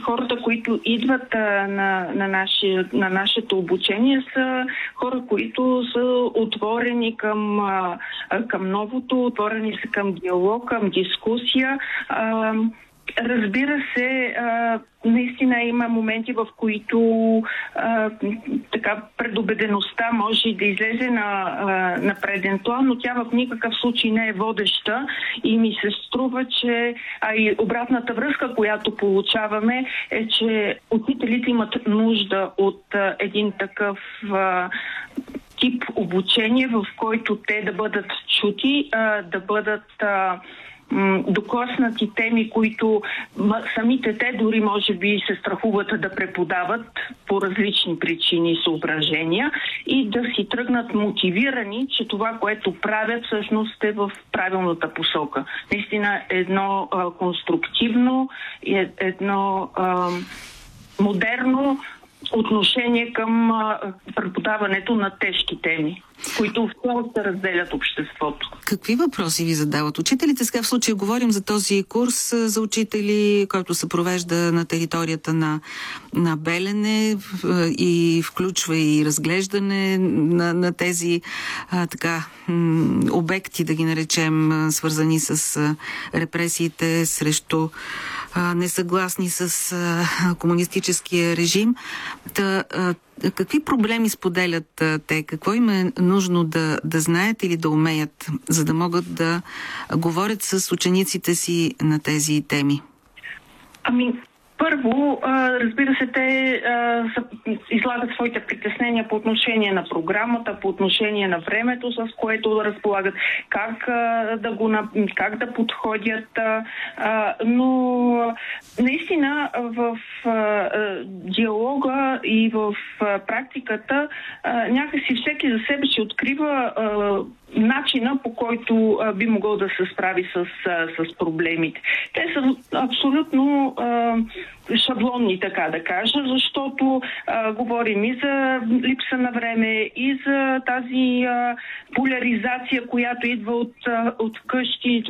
хората, които идват на нашето обучение, са хора, които са отворени към новото, отворени са към диалог, към дискусия. Разбира се, наистина има моменти, в които така предубедеността може да излезе на преден план, но тя в никакъв случай не е водеща и ми се струва, че и обратната връзка, която получаваме, е, че учителите имат нужда от един такъв тип обучение, в който те да бъдат чути, да бъдат докоснати теми, които самите те дори може би се страхуват да преподават по различни причини и съображения и да си тръгнат мотивирани, че това, което правят, всъщност е в правилната посока. Наистина едно конструктивно и едно модерно отношение към преподаването на тежки теми, които в цялото разделят обществото. Какви въпроси ви задават учителите? Сега в случая говорим за този курс за учители, който се провежда на територията на Белене и включва и разглеждане на тези обекти, да ги наречем, свързани с репресиите срещу несъгласни с комунистическия режим. Какви проблеми споделят те? Какво им е нужно да знаят или да умеят, за да могат да говорят с учениците си на тези теми? Първо, разбира се, те излагат своите притеснения по отношение на програмата, по отношение на времето, с което разполагат, как да подходят, но наистина в диалога и в практиката някакси всеки за себе си открива начина, по който би могъл да се справи с проблемите. Те са абсолютно шаблонни, така да кажа, защото говорим и за липса на време, и за тази поляризация, която идва от къщи.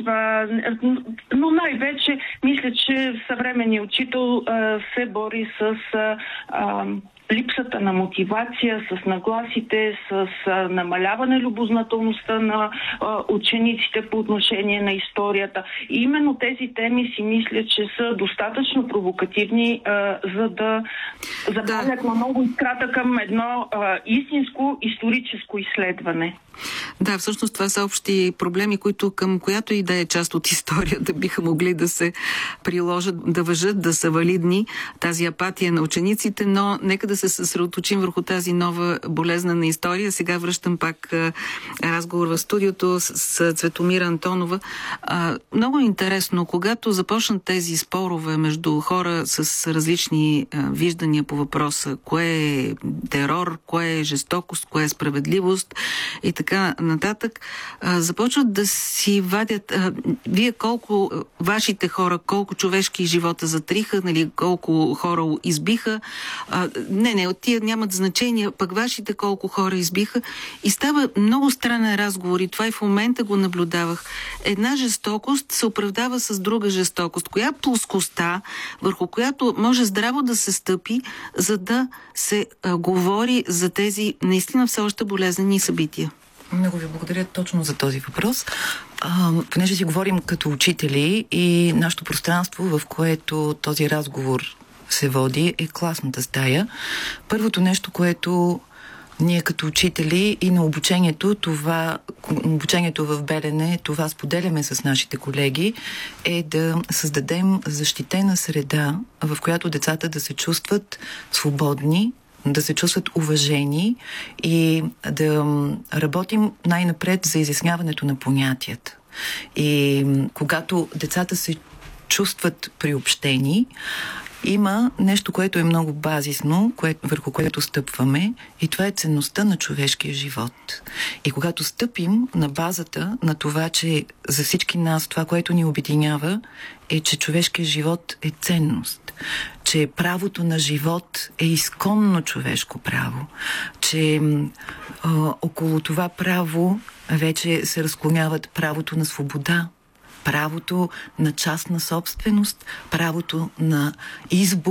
Но най-вече мисля, че съвременният учител се бори с липсата на мотивация, с нагласите, с намаляване любознателността на учениците по отношение на историята. И именно тези теми си мисля, че са достатъчно провокативни, за да запалят наново искрата към едно истинско историческо изследване. Да, всъщност това са общи проблеми, които към която и да е част от историята биха могли да се приложат, да важат, да са валидни, тази апатия на учениците, но нека да се съсредоточим върху тази нова болезнена история. Сега връщам пак разговор в студиото с Цветомира Антонова. Много интересно, когато започнат тези спорове между хора с различни виждания по въпроса, кое е терор, кое е жестокост, кое е справедливост и така нататък, започват да си вадят вие колко вашите хора, колко човешки живота затриха, нали, колко хора избиха. От тия нямат значение, пък вашите колко хора избиха. И става много странен разговор и това и в момента го наблюдавах. Една жестокост се оправдава с друга жестокост. Коя плоскостта, върху която може здраво да се стъпи, за да се говори за тези наистина все още болезнени събития? Много ви благодаря точно за този въпрос. Понеже си говорим като учители и нашето пространство, в което този разговор се води, е класната стая. Първото нещо, което ние като учители и на обучението в Белене, това споделяме с нашите колеги, е да създадем защитена среда, в която децата да се чувстват свободни, да се чувстват уважени и да работим най-напред за изясняването на понятията. И когато децата се чувстват приобщени, има нещо, което е много базисно, върху което стъпваме, и това е ценността на човешкия живот. И когато стъпим на базата на това, че за всички нас това, което ни обединява, е, че човешкият живот е ценност, че правото на живот е изконно човешко право, че около това право вече се разклоняват правото на свобода, правото на частна собственост, правото на избор,